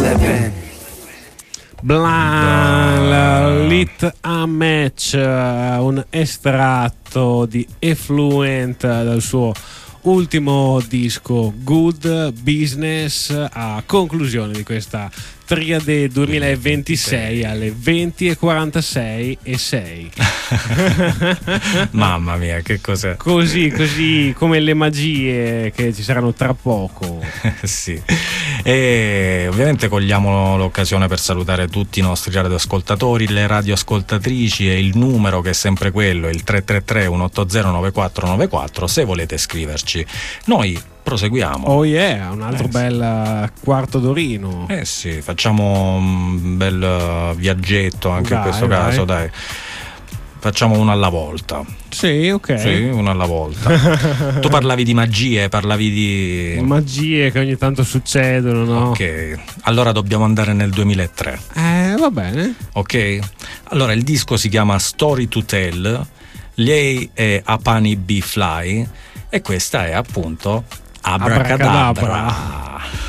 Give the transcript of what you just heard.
Blan, Lit a Match, un estratto di Effluent dal suo ultimo disco Good Business, a conclusione di questa triade 2026 alle 20:46 e 6. Mamma mia, che cos'è? Così come le magie che ci saranno tra poco. Sì. E ovviamente cogliamo l'occasione per salutare tutti i nostri radioascoltatori, le radioascoltatrici, e il numero che è sempre quello, il 333 180 9494, se volete scriverci. Noi proseguiamo. Oh yeah, un altro bel quarto d'orino. Sì, facciamo un bel viaggetto anche in questo caso, dai. Facciamo uno alla volta. Sì, ok. Sì, uno alla volta. Tu parlavi di magie, parlavi di magie che ogni tanto succedono, no? Ok, allora dobbiamo andare nel 2003. Va bene. Ok, allora il disco si chiama Story to Tell, lei è Apani B. Fly e questa è appunto Abracadabra.